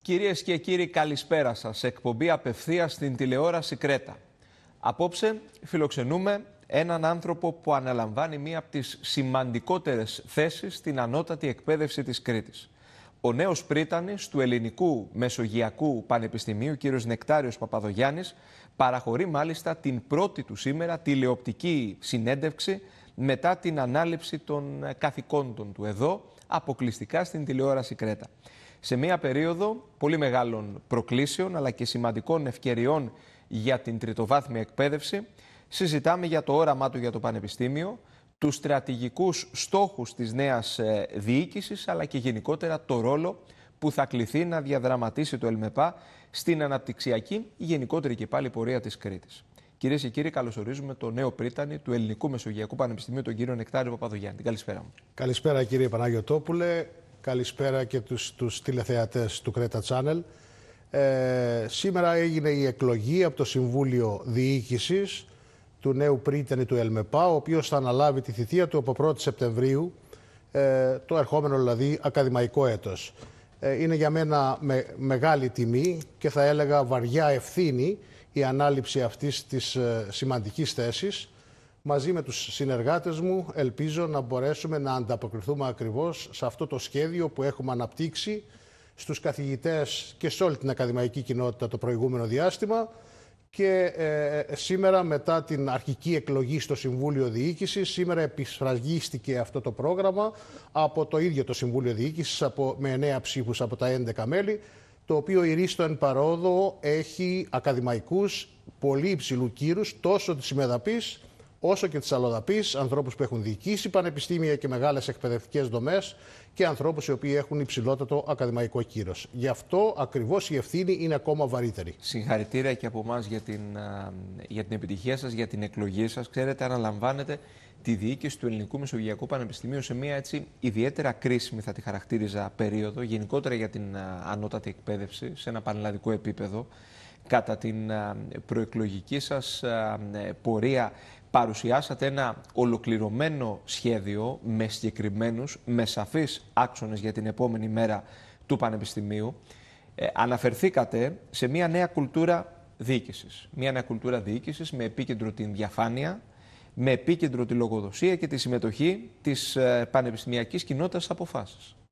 Κυρίες και κύριοι, καλησπέρα σας. Εκπομπή απευθείας στην τηλεόραση Κρέτα. Απόψε φιλοξενούμε έναν άνθρωπο που αναλαμβάνει μία από τις σημαντικότερες θέσεις στην ανώτατη εκπαίδευση της Κρήτης. Ο νέος πρίτανης του Ελληνικού Μεσογειακού Πανεπιστημίου, κύριος Νεκτάριος Παπαδογιάννης, παραχωρεί μάλιστα την πρώτη του σήμερα τηλεοπτική συνέντευξη μετά την ανάληψη των καθηκόντων του εδώ, αποκλειστικά στην τηλεόραση Κρέτα. Σε μια περίοδο πολύ μεγάλων προκλήσεων αλλά και σημαντικών ευκαιριών για την τριτοβάθμια εκπαίδευση, συζητάμε για το όραμά του για το Πανεπιστήμιο, τους στρατηγικούς στόχους της νέας διοίκησης αλλά και γενικότερα το ρόλο που θα κληθεί να διαδραματίσει το ΕΛΜΕΠΑ στην αναπτυξιακή γενικότερη και πάλι πορεία της Κρήτης. Κυρίες και κύριοι, καλωσορίζουμε τον νέο πρίτανη του Ελληνικού Μεσογειακού Πανεπιστημίου, τον κύριο Νεκτάριο Παπαδογιάννη. Καλησπέρα μου. Καλησπέρα κύριε Παναγιωτόπουλε, καλησπέρα και τους τηλεθεατές του Κρέτα Channel. Σήμερα έγινε η εκλογή από το Συμβούλιο Διοίκησης του νέου πρίτανη του ΕΛΜΕΠΑ, ο οποίος θα αναλάβει τη θητεία του από 1η Σεπτεμβρίου, το ερχόμενο δηλαδή ακαδημαϊκό έτος. Είναι για μένα μεγάλη τιμή και θα έλεγα βαριά ευθύνη η ανάληψη αυτής της σημαντικής θέσης. Μαζί με τους συνεργάτες μου ελπίζω να μπορέσουμε να ανταποκριθούμε ακριβώς σε αυτό το σχέδιο που έχουμε αναπτύξει στους καθηγητές και σε όλη την ακαδημαϊκή κοινότητα το προηγούμενο διάστημα και σήμερα μετά την αρχική εκλογή στο Συμβούλιο Διοίκησης, σήμερα επισφραγίστηκε αυτό το πρόγραμμα από το ίδιο το Συμβούλιο Διοίκησης με 9 ψήφους από τα 11 μέλη, το οποίο ηρίστο εν παρόδο έχει ακαδημαϊκούς πολύ υψηλού κύρους, τόσο της ημεδαπής όσο και της αλλοδαπής, ανθρώπους που έχουν διοικήσει πανεπιστήμια και μεγάλες εκπαιδευτικές δομές και ανθρώπους οι οποίοι έχουν υψηλότατο ακαδημαϊκό κύρος. Γι' αυτό ακριβώς η ευθύνη είναι ακόμα βαρύτερη. Συγχαρητήρια και από εμάς για την επιτυχία σας, για την εκλογή σας. Ξέρετε, αναλαμβάνετε τη διοίκηση του Ελληνικού Μεσογειακού Πανεπιστημίου σε μια έτσι ιδιαίτερα κρίσιμη, θα τη χαρακτήριζα, περίοδο, γενικότερα για την ανώτατη εκπαίδευση, σε ένα πανελλαδικό επίπεδο. Κατά την προεκλογική σας πορεία παρουσιάσατε ένα ολοκληρωμένο σχέδιο με συγκεκριμένους, με σαφείς άξονες για την επόμενη μέρα του Πανεπιστημίου. Αναφερθήκατε σε μια νέα κουλτούρα διοίκησης. Μια νέα κουλτούρα διοίκησης με επίκεντρο την διαφάνεια, με επίκεντρο τη λογοδοσία και τη συμμετοχή της πανεπιστημιακής κοινότητας στις αποφάσεις.